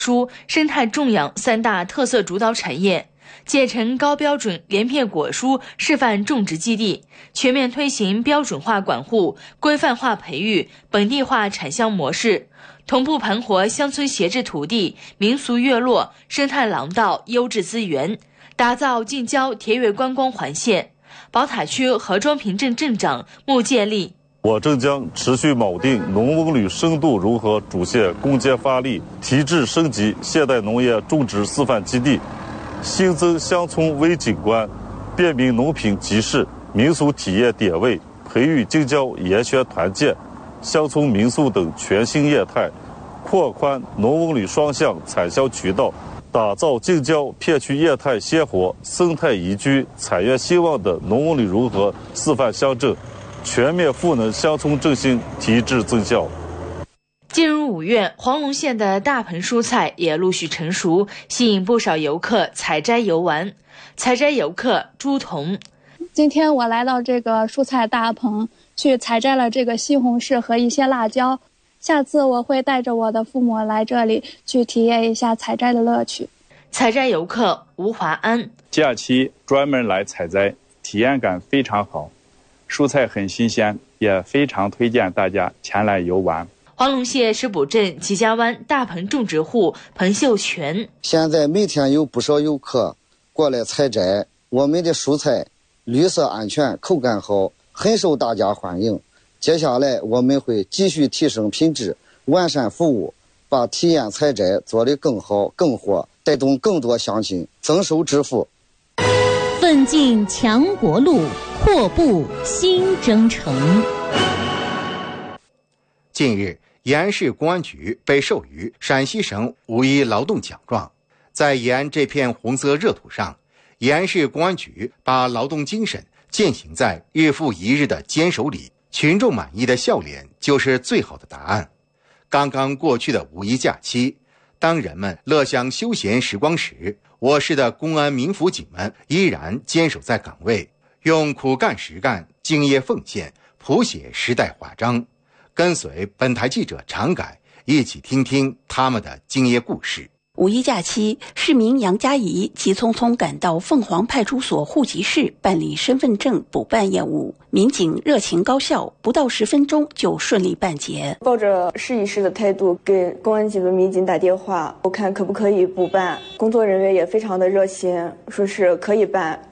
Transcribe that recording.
书、生态种养3大特色主导产业，建成高标准连片果蔬示范种植基地，全面推行标准化管护、规范化培育、本地化产销模式，同步盘活乡村闲置土地、民俗院落、生态廊道优质资源，打造近郊田园观光环线。宝塔区何庄坪镇镇长穆建立： 我镇将持续铆定农耕旅深度融合主线攻坚发力，提质升级现代农业种植示范基地，新增乡村微景观、便民农品集市、民俗体验点位，培育近郊研学团建、乡村民宿等全新业态，扩宽农文旅双向产销渠道，打造近郊片区业态鲜活、生态宜居、产业兴旺的农文旅融合示范乡镇，全面赋能乡村振兴，提质增效。 进入5月，黄龙县的大棚蔬菜也陆续成熟，吸引不少游客采摘游玩。采摘游客朱彤： 今天我来到这个蔬菜大棚，去采摘了这个西红柿和一些辣椒。下次我会带着我的父母来这里去体验一下采摘的乐趣。 采摘游客吴华安： 假期专门来采摘，体验感非常好，蔬菜很新鲜，也非常推荐大家前来游玩。 黄龙县石浦镇齐家湾大棚种植户彭秀全： 现在每天有不少游客过来采摘，我们的蔬菜绿色安全，口感好，很受大家欢迎。接下来我们会继续提升品质，完善服务，把体验采摘做得更好更火，带动更多乡亲增收致富。 奋进强国路，阔步新征程。 近日，延安市公安局被授予陕西省五一劳动奖状。在延安这片红色热土上，延安市公安局把劳动精神践行在日复一日的坚守里，群众满意的笑脸就是最好的答案。刚刚过去的五一假期，当人们乐享休闲时光时，我市的公安民辅警们依然坚守在岗位，用苦干实干、敬业奉献谱写时代华章。跟随本台记者常改一起听听他们的敬业故事。 五一假期，市民杨佳怡急匆匆赶到凤凰派出所户籍室办理身份证补办业务，民警热情高效，不到10分钟就顺利办结。 抱着试一试的态度给公安局的民警打电话，我看可不可以补办，工作人员也非常的热心，说是可以办。